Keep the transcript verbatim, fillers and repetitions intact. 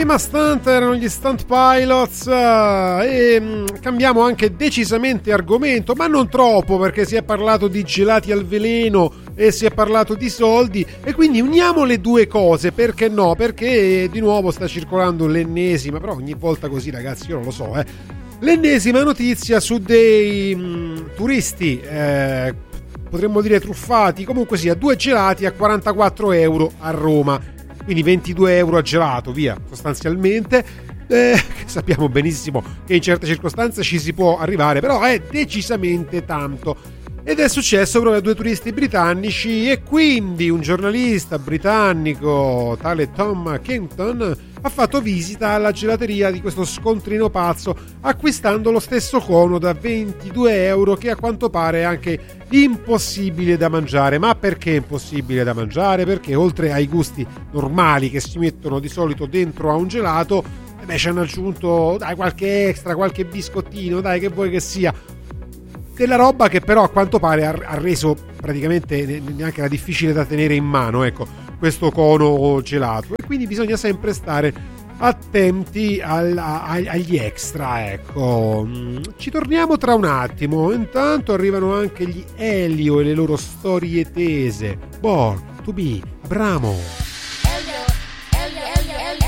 Tema Stunt erano gli Stunt Pilots, e mh, cambiamo anche decisamente argomento, ma non troppo, perché si è parlato di gelati al veleno e si è parlato di soldi, e quindi uniamo le due cose, perché no? Perché di nuovo sta circolando l'ennesima, però ogni volta così, ragazzi, io non lo so, eh, l'ennesima notizia su dei mh, turisti, eh, potremmo dire truffati, comunque sia, due gelati a quarantaquattro euro a Roma. Quindi ventidue euro a gelato, via, sostanzialmente. Eh, sappiamo benissimo che in certe circostanze ci si può arrivare, però è decisamente tanto. Ed è successo proprio a due turisti britannici, e quindi un giornalista britannico, tale Tom Kington, ha fatto visita alla gelateria di questo scontrino pazzo, acquistando lo stesso cono da ventidue euro, che a quanto pare è anche impossibile da mangiare. Ma perché impossibile da mangiare? Perché oltre ai gusti normali che si mettono di solito dentro a un gelato, eh beh, ci hanno aggiunto, dai, qualche extra, qualche biscottino, dai, che vuoi che sia, della roba che però a quanto pare ha, ha reso praticamente neanche era difficile da tenere in mano, ecco, questo cono gelato. E quindi bisogna sempre stare attenti al, a, agli extra, ecco. Ci torniamo tra un attimo. Intanto arrivano anche gli Elio e le loro storie tese. Born to be Abramo.